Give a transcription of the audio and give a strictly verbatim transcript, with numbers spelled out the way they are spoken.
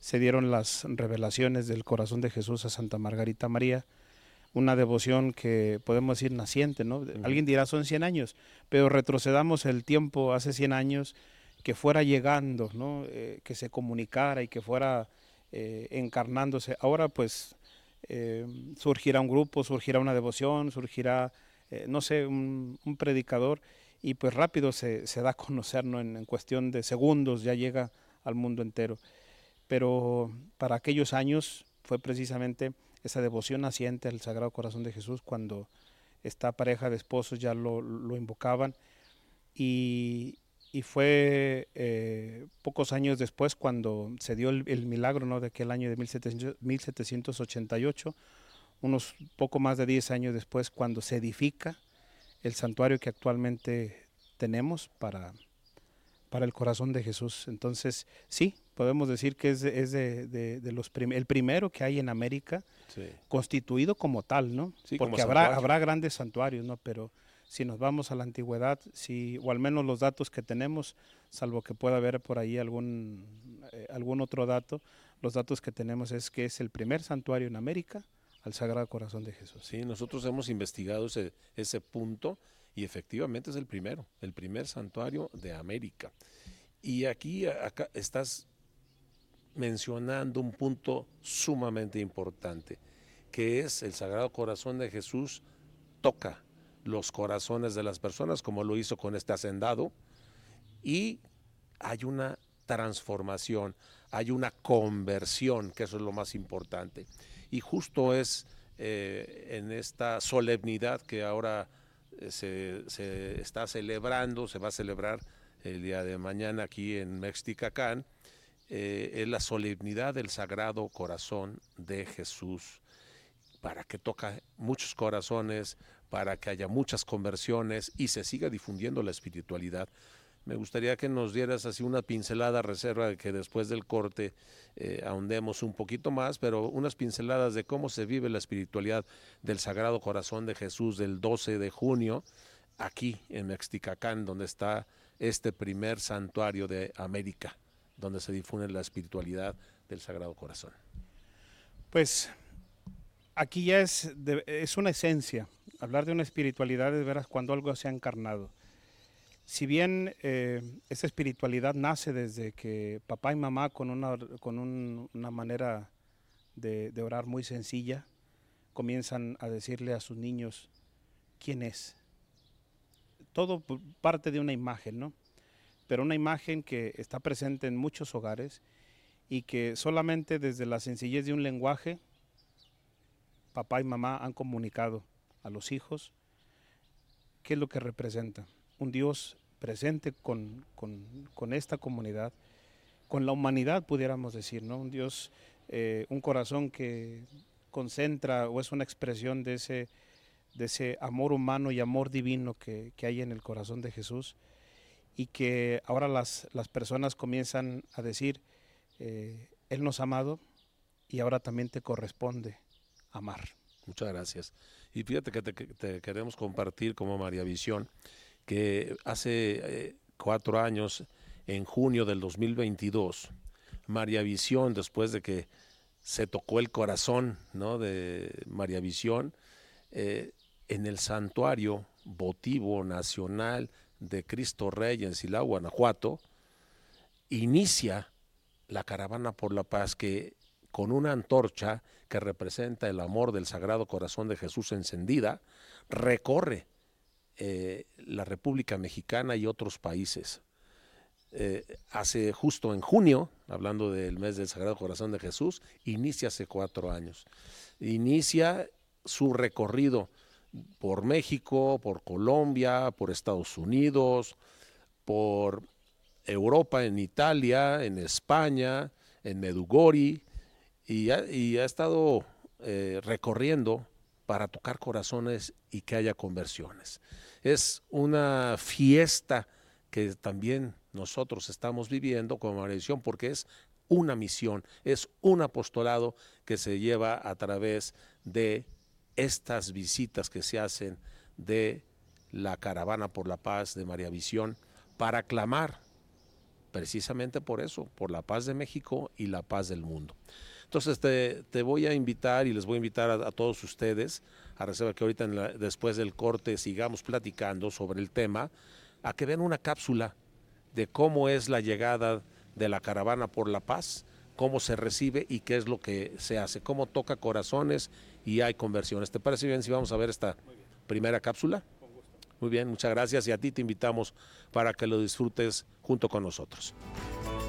se dieron las revelaciones del corazón de Jesús a Santa Margarita María, una devoción que podemos decir naciente, ¿no? Uh-huh. Alguien dirá son cien años, pero retrocedamos el tiempo hace cien años, que fuera llegando, ¿no? Eh, que se comunicara y que fuera eh, encarnándose. Ahora pues eh, surgirá un grupo, surgirá una devoción, surgirá, eh, no sé, un, un predicador, y pues rápido se, se da a conocer, ¿no? En, en cuestión de segundos ya llega al mundo entero. Pero para aquellos años fue precisamente esa devoción naciente al Sagrado Corazón de Jesús, cuando esta pareja de esposos ya lo, lo invocaban, y, y fue eh, pocos años después cuando se dio el, el milagro, ¿no? De aquel año de mil setecientos ochenta y ocho, unos poco más de diez años después, cuando se edifica el santuario que actualmente tenemos para, para el corazón de Jesús. Entonces, sí, podemos decir que es, de, es de, de, de los prim el primero que hay en América, sí, constituido como tal, ¿no? Sí, porque habrá, habrá grandes santuarios, ¿no? Pero si nos vamos a la antigüedad, si, o al menos los datos que tenemos, salvo que pueda haber por ahí algún, eh, algún otro dato, los datos que tenemos es que es el primer santuario en América al Sagrado Corazón de Jesús. Sí, nosotros hemos investigado ese, ese punto y efectivamente es el primero, el primer santuario de América. Y aquí acá estás mencionando un punto sumamente importante, que es el Sagrado Corazón de Jesús toca los corazones de las personas, como lo hizo con este hacendado, y hay una transformación, hay una conversión, que eso es lo más importante. Y justo es eh, en esta solemnidad que ahora eh, se, se está celebrando, se va a celebrar el día de mañana aquí en Mexticacán, eh, es la solemnidad del Sagrado Corazón de Jesús, para que toque muchos corazones, para que haya muchas conversiones y se siga difundiendo la espiritualidad. Me gustaría que nos dieras así una pincelada, reserva de que después del corte eh, ahondemos un poquito más, pero unas pinceladas de cómo se vive la espiritualidad del Sagrado Corazón de Jesús del doce de junio, aquí en Mexticacán, donde está este primer santuario de América, donde se difunde la espiritualidad del Sagrado Corazón. Pues aquí ya es, de, es una esencia. Hablar de una espiritualidad es veras cuando algo se ha encarnado. Si bien eh, esa espiritualidad nace desde que papá y mamá, con una, con un, una manera de, de orar muy sencilla, comienzan a decirle a sus niños quién es. Todo parte de una imagen, ¿no? Pero una imagen que está presente en muchos hogares y que solamente desde la sencillez de un lenguaje, papá y mamá han comunicado a los hijos qué es lo que representa. Un Dios presente con, con, con esta comunidad, con la humanidad pudiéramos decir, ¿no? Un Dios, eh, un corazón que concentra o es una expresión de ese, de ese amor humano y amor divino que, que hay en el corazón de Jesús, y que ahora las, las personas comienzan a decir, eh, Él nos ha amado y ahora también te corresponde amar. Muchas gracias. Y fíjate que te, que te queremos compartir como María Visión, que hace eh, cuatro años, en junio del dos mil veintidós, María Visión, después de que se tocó el corazón, ¿no?, de María Visión, eh, en el santuario votivo nacional de Cristo Rey en Silao, Guanajuato, inicia la caravana por la paz, que con una antorcha que representa el amor del Sagrado Corazón de Jesús encendida, recorre eh, la República Mexicana y otros países. Eh, hace justo en junio, hablando del mes del Sagrado Corazón de Jesús, inicia hace cuatro años. Inicia su recorrido por México, por Colombia, por Estados Unidos, por Europa, en Italia, en España, en Medjugorje, y ha, y ha estado eh, recorriendo para tocar corazones y que haya conversiones. Es una fiesta que también nosotros estamos viviendo como María Visión, porque es una misión, es un apostolado que se lleva a través de estas visitas que se hacen de la Caravana por la Paz de María Visión, para clamar precisamente por eso, por la paz de México y la paz del mundo. Entonces te, te voy a invitar y les voy a invitar a, a todos ustedes, a reserva que ahorita en la, después del corte sigamos platicando sobre el tema, a que vean una cápsula de cómo es la llegada de la Caravana por la Paz, cómo se recibe y qué es lo que se hace, cómo toca corazones y hay conversiones. ¿Te parece bien si vamos a ver esta primera cápsula? Muy bien, muchas gracias y a ti te invitamos para que lo disfrutes junto con nosotros.